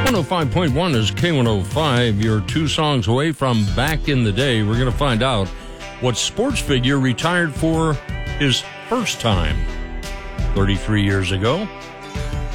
105.1 is K105. You're 2 songs away from Back in the Day. We're going to find out what sports figure retired for his first time 33 years ago.